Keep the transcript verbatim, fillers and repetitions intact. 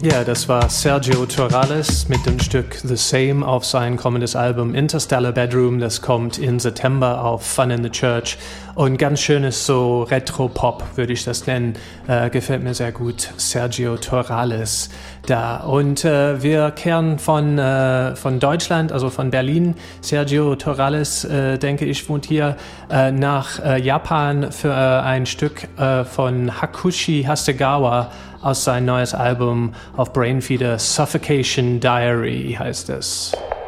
Ja, das war Sergio Torales mit dem Stück The Same auf sein kommendes Album Interstellar Bedroom. Das kommt im September auf Fun in the Church. Und ganz schönes so Retro-Pop, würde ich das nennen. Äh, gefällt mir sehr gut. Sergio Torales da. Und äh, wir kehren von, äh, von Deutschland, also von Berlin. Sergio Torales, äh, denke ich, wohnt hier äh, nach äh, Japan für äh, ein Stück äh, von Hakushi Hasegawa aus sein neues Album auf Brainfeeder. Suffocation Diary heißt es.